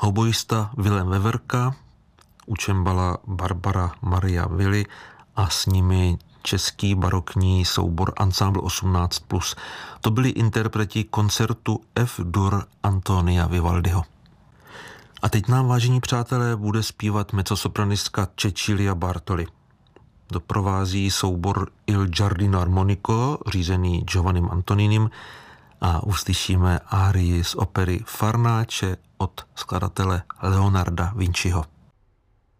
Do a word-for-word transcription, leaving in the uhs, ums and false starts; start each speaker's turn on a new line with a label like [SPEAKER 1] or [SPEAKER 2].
[SPEAKER 1] hoboista Vilém Veverka, u čembala Barbara Maria Willi a s nimi český barokní soubor Ensemble osmnáct plus. To byli interpreti koncertu F-dur Antonia Vivaldiho. A teď nám, vážení přátelé, bude zpívat mezzosopranistka Cecilia Bartoli. Doprovází soubor Il Giardino Armonico, řízený Giovannim Antoninim, a uslyšíme árii z opery Farnace od skladatele Leonarda Vinciho.